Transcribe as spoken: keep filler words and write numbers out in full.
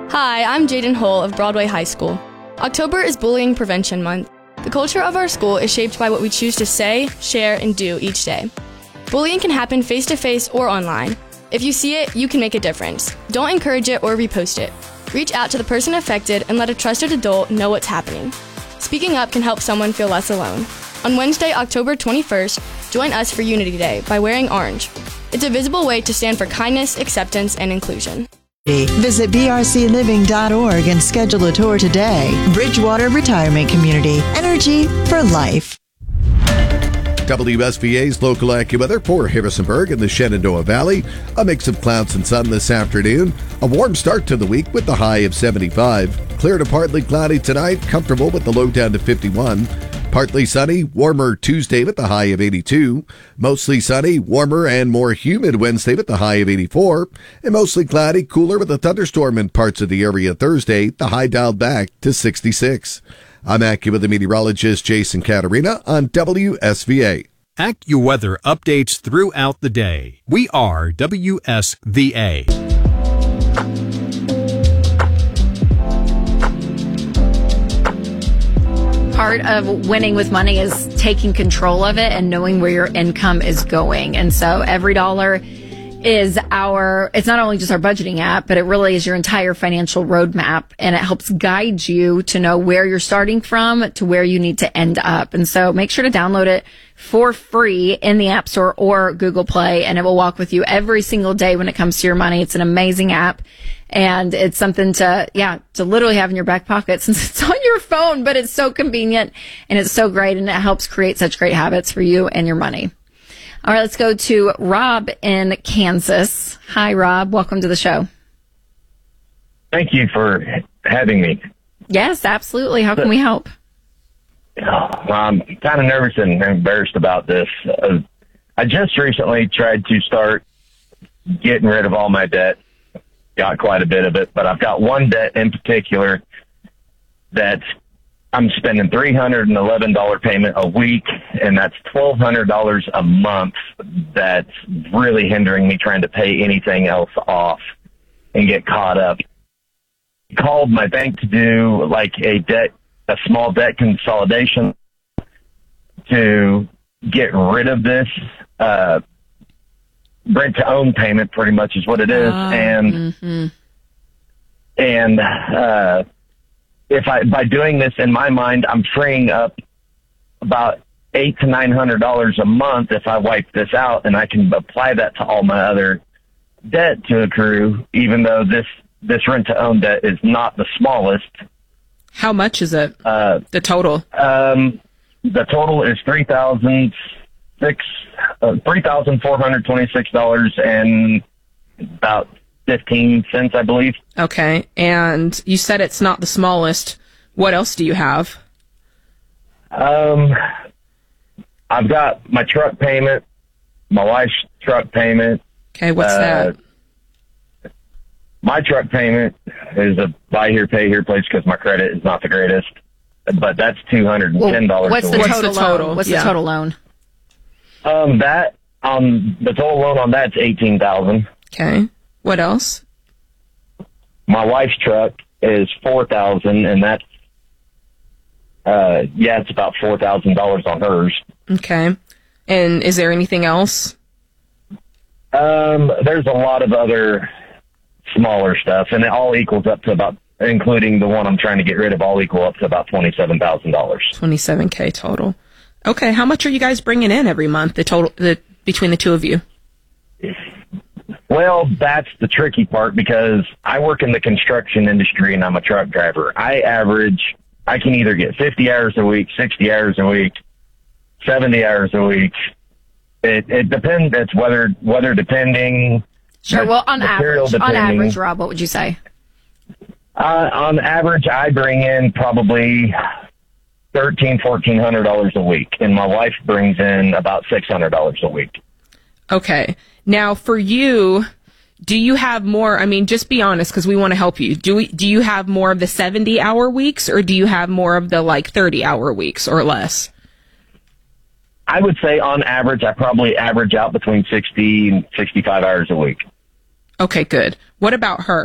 Hi, I'm Jaden Hull of Broadway High School. October is Bullying Prevention Month. The culture of our school is shaped by what we choose to say, share, and do each day. Bullying can happen face-to-face or online. If you see it, you can make a difference. Don't encourage it or repost it. Reach out to the person affected and let a trusted adult know what's happening. Speaking up can help someone feel less alone. On Wednesday, October twenty-first, join us for Unity Day by wearing orange. It's a visible way to stand for kindness, acceptance, and inclusion. Visit b r c living dot org and schedule a tour today. Bridgewater Retirement Community. Energy for life. W S V A's local AccuWeather for Harrisonburg and the Shenandoah Valley. A mix of clouds and sun this afternoon. A warm start to the week with the high of seventy-five. Clear to partly cloudy tonight. Comfortable with the low down to fifty-one. Partly sunny, warmer Tuesday with the high of eighty-two. Mostly sunny, warmer and more humid Wednesday with the high of eighty-four. And mostly cloudy, cooler with a thunderstorm in parts of the area Thursday. The high dialed back to sixty-six. I'm AccuWeather meteorologist Jason Caterina on W S V A. AccuWeather updates throughout the day. We are W S V A. Part of winning with money is taking control of it and knowing where your income is going. And so every dollar is our, it's not only just our budgeting app, but it really is your entire financial roadmap. And it helps guide you to know where you're starting from to where you need to end up. And so make sure to download it for free in the App Store or Google Play, and it will walk with you every single day when it comes to your money. It's an amazing app. And it's something to, yeah, to literally have in your back pocket since it's on your phone, but it's so convenient and it's so great and it helps create such great habits for you and your money. All right, let's go to Rob in Kansas. Hi, Rob. Welcome to the show. Thank you for having me. Yes, absolutely. How can we help? I'm kind of nervous and embarrassed about this. Uh, I just recently tried to start getting rid of all my debt. Got quite a bit of it, but I've got one debt in particular that I'm spending three hundred eleven dollars payment a week, and that's twelve hundred dollars a month. That's really hindering me trying to pay anything else off and get caught up. Called my bank to do like a debt, a small debt consolidation to get rid of this, uh, rent to own payment pretty much is what it is. Oh, and, mm-hmm. and, uh, if I, by doing this in my mind, I'm freeing up about eight to nine hundred dollars a month if I wipe this out, and I can apply that to all my other debt to accrue, even though this, this rent to own debt is not the smallest. How much is it? Uh, the total? Um, the total is three thousand six, uh, three thousand four hundred twenty-six dollars and about fifteen cents, I believe. Okay. And you said it's not the smallest. What else do you have? Um, I've got my truck payment, my wife's truck payment. Okay. What's uh, that? My truck payment is a buy here, pay here place because my credit is not the greatest, but that's two hundred ten dollars. Well, what's a the week. total What's the total? loan? What's Yeah. the total loan? Um, that, um, the total loan on that's eighteen thousand dollars. Okay. What else? My wife's truck is four thousand dollars, and that's, uh, yeah, it's about four thousand dollars on hers. Okay. And is there anything else? Um, there's a lot of other smaller stuff, and it all equals up to about, including the one I'm trying to get rid of, all equal up to about twenty-seven thousand dollars. twenty-seven K total. Okay. How much are you guys bringing in every month, the total, the, between the two of you? Well, that's the tricky part because I work in the construction industry and I'm a truck driver. I average, I can either get fifty hours a week, sixty hours a week, seventy hours a week. It, it depends. It's weather, weather depending. Sure. Well, on material average, on depending. average, Rob, what would you say? Uh, on average, I bring in probably thirteen, fourteen hundred dollars a week, and my wife brings in about six hundred dollars a week. Okay. Now, for you, do you have more? I mean, just be honest, because we want to help you. Do we, do you have more of the seventy-hour weeks, or do you have more of the like thirty-hour weeks or less? I would say on average, I probably average out between sixty and sixty-five hours a week. Okay, good. What about her?